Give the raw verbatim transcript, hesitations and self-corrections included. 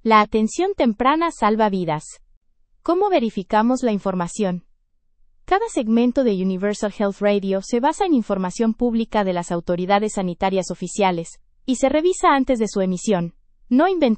La atención temprana salva vidas. ¿Cómo verificamos la información? Cada segmento de Universal Health Radio se basa en información pública de las autoridades sanitarias oficiales y se revisa antes de su emisión. No inventamos